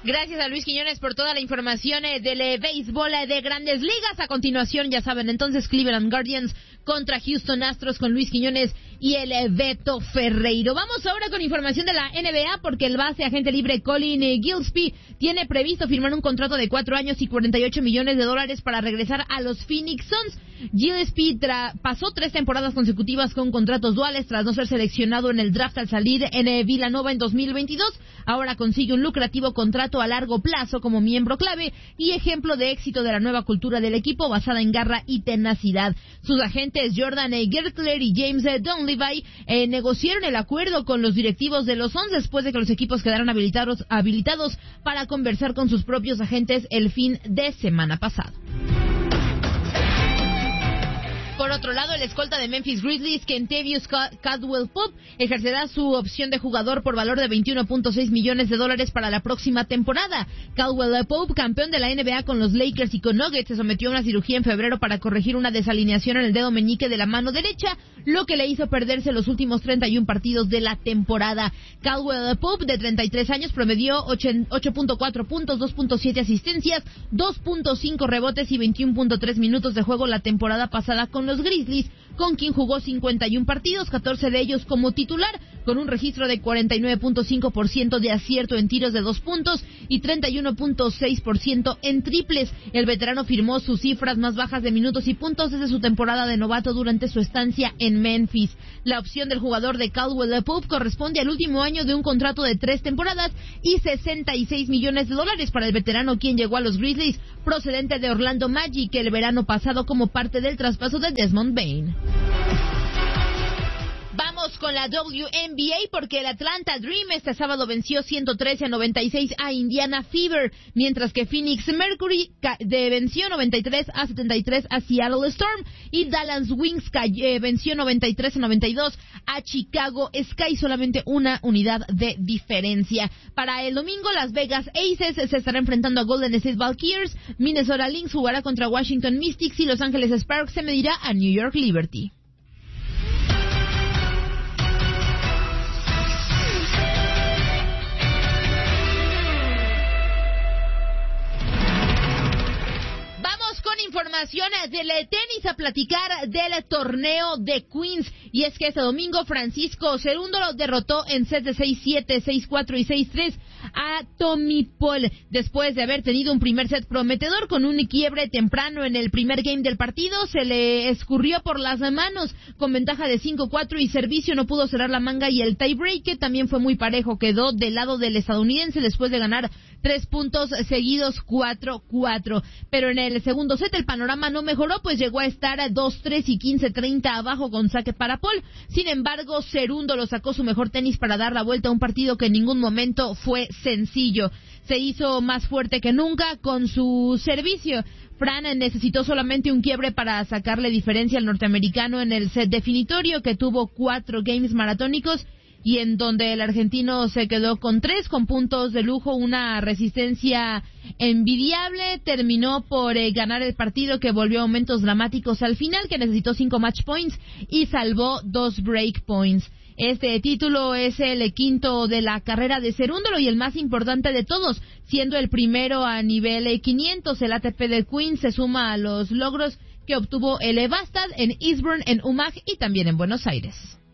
Gracias a Luis Quiñones por toda la información del béisbol de Grandes Ligas. A continuación, ya saben, entonces Cleveland Guardians contra Houston Astros con Luis Quiñones y el Beto Ferreiro. Vamos ahora con información de la NBA porque el base agente libre Colin Gillespie tiene previsto firmar un contrato de 4 años y $48 millones para regresar a los Phoenix Suns. Gillespie pasó 3 temporadas consecutivas con contratos duales tras no ser seleccionado en el draft al salir en Villanova en 2022. Ahora consigue un lucrativo contrato a largo plazo como miembro clave y ejemplo de éxito de la nueva cultura del equipo basada en garra y tenacidad. Sus agentes Jordan Gertler y James Dunleavy negociaron el acuerdo con los directivos de los Suns después de que los equipos quedaron habilitados para conversar con sus propios agentes el fin de semana pasado. Por otro lado, el escolta de Memphis Grizzlies, Kentavious Caldwell-Pope, ejercerá su opción de jugador por valor de $21.6 millones para la próxima temporada. Caldwell-Pope, campeón de la NBA con los Lakers y con Nuggets, se sometió a una cirugía en febrero para corregir una desalineación en el dedo meñique de la mano derecha, lo que le hizo perderse los últimos 31 partidos de la temporada. Caldwell-Pope, de 33 años, promedió 8.4 puntos, 2.7 asistencias, 2.5 rebotes y 21.3 minutos de juego la temporada pasada con los Grizzlies, con quien jugó 51 partidos, 14 de ellos como titular, con un registro de 49.5% de acierto en tiros de 2 puntos y 31.6% en triples. El veterano firmó sus cifras más bajas de minutos y puntos desde su temporada de novato durante su estancia en Memphis. La opción del jugador de Caldwell-Pope corresponde al último año de un contrato de 3 temporadas y $66 millones para el veterano, quien llegó a los Grizzlies procedente de Orlando Magic el verano pasado como parte del traspaso de Desmond Bane. Vamos con la WNBA porque el Atlanta Dream este sábado venció 113-96 a Indiana Fever, mientras que Phoenix Mercury venció 93-73 a Seattle Storm y Dallas Wings venció 93-92 a Chicago Sky, solamente una unidad de diferencia. Para el domingo, Las Vegas Aces se estará enfrentando a Golden State Valkyries, Minnesota Lynx jugará contra Washington Mystics y Los Ángeles Sparks se medirá a New York Liberty. Informaciones del tenis a platicar del torneo de Queens, y es que este domingo Francisco Cerúndolo derrotó en sets de 6-7, 6-4 y 6-3 a Tommy Paul después de haber tenido un primer set prometedor. Con un quiebre temprano en el primer game del partido, se le escurrió por las manos con ventaja de 5-4 y servicio no pudo cerrar la manga, y el tiebreak también fue muy parejo, quedó del lado del estadounidense después de ganar 3 puntos seguidos 4-4, pero en el segundo set el panorama no mejoró, pues llegó a estar a 2-3 y 15-30 abajo con saque para Paul. Sin embargo, Cerúndolo sacó su mejor tenis para dar la vuelta a un partido que en ningún momento fue sencillo. Se hizo más fuerte que nunca con su servicio. Fran necesitó solamente un quiebre para sacarle diferencia al norteamericano en el set definitorio, que tuvo 4 games maratónicos y en donde el argentino se quedó con 3 con puntos de lujo, una resistencia envidiable. Terminó por ganar el partido, que volvió a momentos dramáticos al final, que necesitó 5 match points y salvó 2 break points. Este título es el quinto de la carrera de Cerúndolo y el más importante de todos, siendo el primero a nivel 500. El ATP de Queens se suma a los logros que obtuvo el Bastad en Eastbourne, en UMAG y también en Buenos Aires.